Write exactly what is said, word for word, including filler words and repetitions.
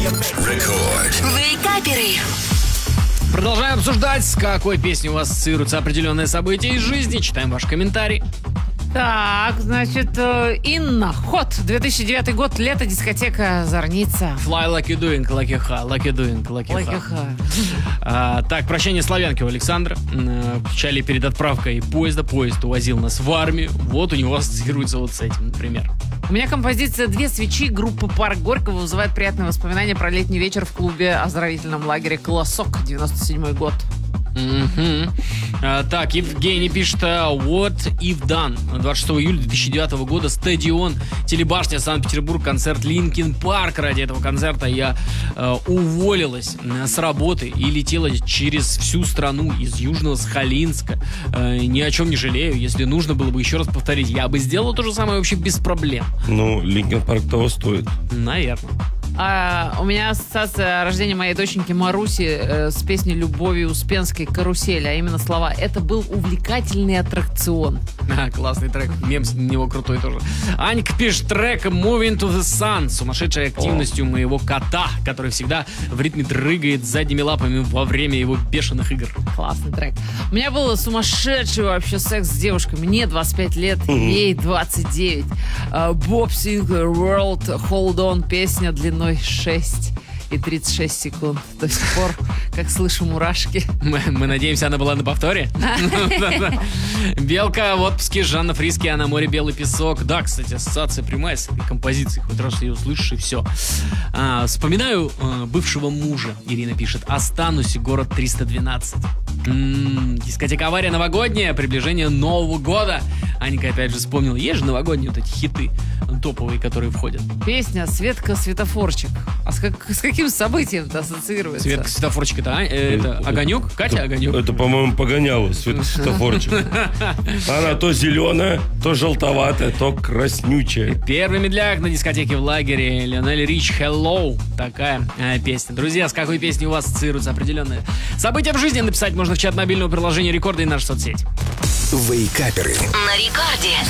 Рекорд. Вейкаперы. Продолжаем обсуждать, с какой песней у вас ассоциируются определенные события из жизни. Читаем ваш комментарий. Так, значит, э, Инна, ход, две тысячи девятый год, лето, дискотека Зорница. Fly like you doing, like you ha, like you doing, like you Like ha. you ha. А, так, прощание славянки у Александра. М, Печали перед отправкой поезда. Поезд увозил нас в армию. Вот у него ассоциируется вот с этим, например. У меня композиция «Две свечи» группы «Парк Горького» вызывает приятные воспоминания про летний вечер в клубе оздоровительном лагере «Колосок», девяносто седьмой год. Мгм. А, так, Евгений пишет а, What If Done. двадцать шестого июля две тысячи девятого года, стадион, телебашня, Санкт-Петербург, концерт Линкин Парк. Ради этого концерта я э, уволилась э, с работы и летела через всю страну из Южного Сахалинска. Э, ни о чем не жалею. Если нужно было бы еще раз повторить, я бы сделала то же самое вообще без проблем. Ну, Линкин Парк того стоит. Наверное. А, у меня ассоциация рождения моей доченьки Маруси э, с песней Любови Успенской «Карусель», а именно слова «Это был увлекательный аттракцион». А, классный трек, мем с него крутой тоже. Анька пишет трек Moving to the Sun, сумасшедшей активностью моего кота, который всегда в ритме дрыгает задними лапами во время его бешеных игр. Классный трек. У меня был сумасшедший вообще секс с девушкой. Мне двадцать пять лет, ей двадцать девять. Bob Sinclair World Hold On, песня длиной шесть и тридцать шесть секунд. До сих пор, как слышу мурашки. Мы, мы надеемся, она была на повторе. Белка в отпуске, Жанна Фриски, а на море белый песок. Да, кстати, ассоциация прямая с этой композицией. Хоть раз ее услышишь, и все. А, вспоминаю а, бывшего мужа, Ирина пишет. Останусь, город триста двенадцать. М-м, дискотека «Авария» новогодняя, приближение Нового года. Анька опять же вспомнила. Есть же новогодние вот эти хиты топовые, которые входят. Песня «Светка Светофорчик». А с, как, с каким событием-то ассоциируется? Светка Светофорчик, это, а, э, это Огонек? Катя Огонек? Это, по-моему, погоняла Светка Светофорчик. Она то зеленая, то желтоватая, то краснючая. Первый медляк на дискотеке в лагере. Лионель Рич «Hello». Такая э, песня. Друзья, с какой песней у вас ассоциируются определенные события в жизни? Написать можно в чат мобильного приложения Рекорда и нашу соцсеть. Вейкаперы. На рекорде.